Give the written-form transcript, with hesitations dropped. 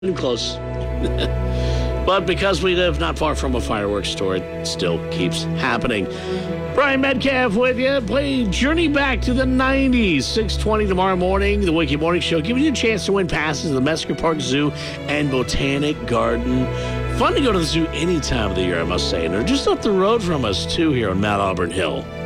Close. But because we live not far from a fireworks store, it still keeps happening. Brian Metcalf with you. Play Journey Back to the 90s. 6:20 tomorrow morning. The Wiki Morning Show giving you a chance to win passes to the Mesker Park Zoo and Botanic Garden. Fun to go to the zoo any time of the year, I must say. And they're just up the road from us, too, here on Mount Auburn Hill.